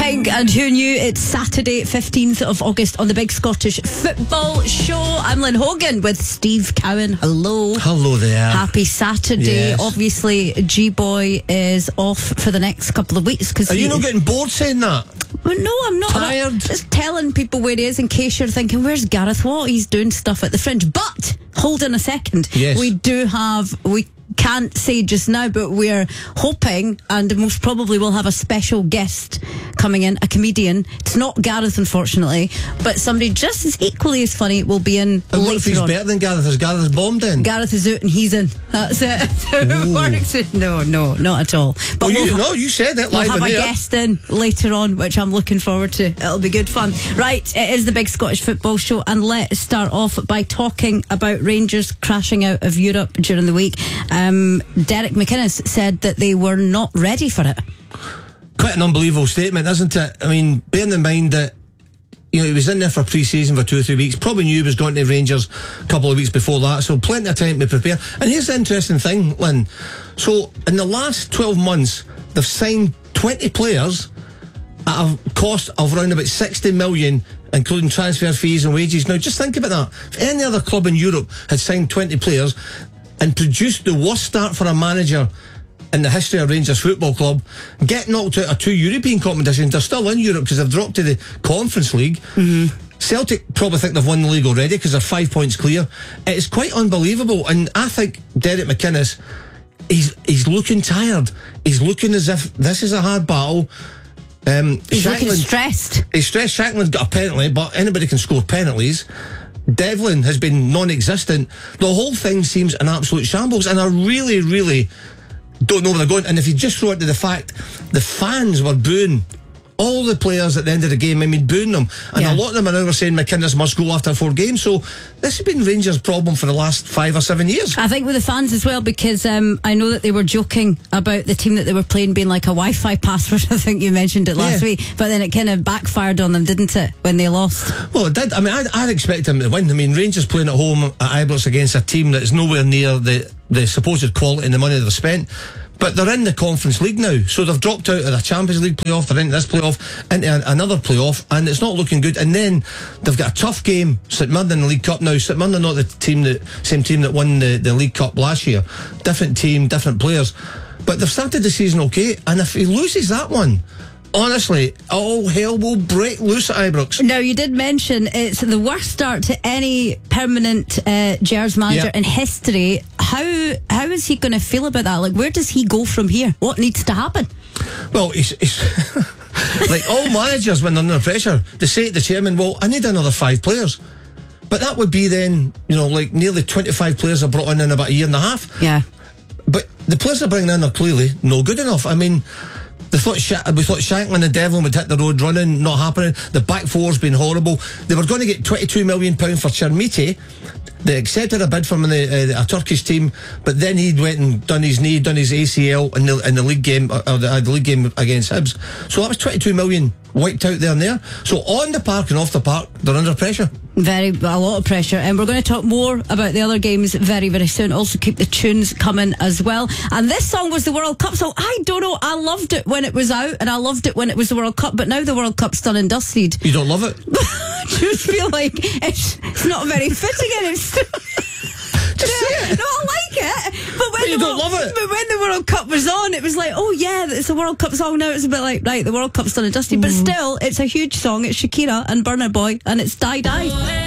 Pink and Who Knew. It's Saturday 15th of August on the Big Scottish Football Show. I'm Lynn Hogan with Steve Cowan. Hello. Hello there. Happy Saturday. Yes. Obviously G-Boy is off for the next couple of weeks. Are you not getting bored saying that? Well, no, I'm not. Tired? I'm just telling people where he is in case you're thinking, where's Gareth Watt? He's doing stuff at the Fringe. But hold on a second. Yes. We can't say just now, but we're hoping, and most probably we'll have a special guest coming in, a comedian. It's not Gareth, unfortunately, but somebody just as equally as funny will be in And what if he's later on. better than Gareth? Is Gareth bombed in? Gareth is out and he's in. That's it. That's how it works. No, not at all. But you said it we'll live have in a there. guest in later on, which I'm looking forward to. It'll be good fun. Right, it is the Big Scottish Football Show, and let's start off by talking about Rangers crashing out of Europe during the week. Derek McInnes said that they were not ready for it. Quite an unbelievable statement, isn't it? I mean, bearing in mind that he was in there for pre-season for 2 or 3 weeks, probably knew he was going to Rangers a couple of weeks before that, so plenty of time to prepare. And here's the interesting thing, Lynn. So in the last 12 months, they've signed 20 players at a cost of around about 60 million, including transfer fees and wages. Now, just think about that. If any other club in Europe had signed 20 players and produced the worst start for a manager in the history of Rangers Football Club, get knocked out of 2 European competitions, they're still in Europe because they've dropped to the Conference League. Mm-hmm. Celtic probably think they've won the league already because they're 5 points clear. It's quite unbelievable, and I think Derek McInnes, he's looking tired. He's looking as if this is a hard battle. He's looking stressed. He's stressed. Shankland's got a penalty, but anybody can score penalties. Devlin has been non-existent. The whole thing seems an absolute shambles, and I really, really don't know where they're going. And if you just throw it to the fact the fans were booing all the players at the end of the game, booing them, and a lot of them are now saying McInnes must go after 4 games. So this has been Rangers' problem for the last 5 or 7 years. I think with the fans as well, because I know that they were joking about the team that they were playing being like a Wi-Fi password. I think you mentioned it last week, but then it kind of backfired on them, didn't it, when they lost? Well, it did. I'd expect them to win. Rangers playing at home at Ibrox against a team that is nowhere near the supposed quality and the money they've spent. But they're in the Conference League now, so they've dropped out of the Champions League playoff, they're into this playoff, into another playoff, and it's not looking good. And then they've got a tough game, St Mirren in the League Cup now. St Mirren are not the same team that won the League Cup last year. Different team, different players. But they've started the season okay, and if he loses that one, honestly, all hell will break loose at Ibrox. Now, you did mention it's the worst start to any permanent Gers manager in history. How is he going to feel about that? Like, where does he go from here? What needs to happen? Well, he's like all managers when they're under pressure, they say to the chairman, well, I need another 5 players. But that would be then, like nearly 25 players are brought in about a year and a half. Yeah. But the players they're bringing in are clearly no good enough. We thought Shankland and Devlin would hit the road running, not happening. The back four's been horrible. They were going to get £22 million for Chermiti. They accepted a bid from a Turkish team, but then he went and done his knee, done his ACL in the league game, the league game against Hibs. So that was 22 million wiped out there and there. So on the park and off the park, they're under pressure. A lot of pressure, and we're going to talk more about the other games very, very soon. Also keep the tunes coming as well. And this song was the World Cup song. I don't know, I loved it when it was out, and I loved it when it was the World Cup, but now the World Cup's done and dusted. You don't love it? I just feel like it's not very fitting, and it's just say it. No, I like it, but you don't love it. But when the World Cup was on, it was like, oh yeah, it's a World Cup song. Now it's a bit like, right, the World Cup's done and dusted, but still, it's a huge song. It's Shakira and Burna Boy, and it's Die Die.